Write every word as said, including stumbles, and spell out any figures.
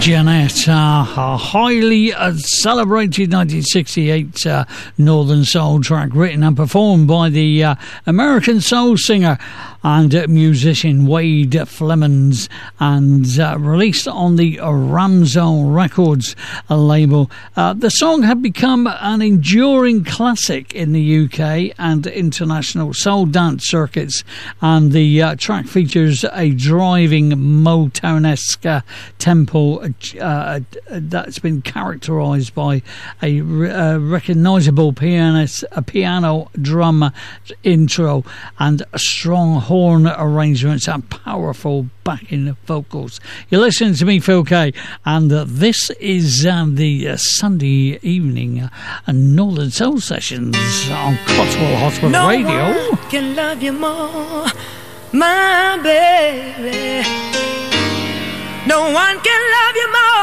Jeanette, uh, a highly uh, celebrated nineteen sixty-eight uh, Northern Soul track written and performed by the uh, American soul singer and uh, musician Wade Flemons, and uh, released on the Ramsol Records uh, label. Uh, the song had become an enduring classic in the U K and international soul dance circuits, and the uh, track features a driving Motown-esque uh, tempo uh, that's been characterised by a uh, recognisable pianist, a piano drum intro and a strong horn arrangements and powerful backing vocals. You're listening to me, Phil Kay, and uh, this is um, the uh, Sunday evening uh, Northern Soul Sessions on Cotswold Hospital no Radio. No one can love you more, my baby. No one can love you more.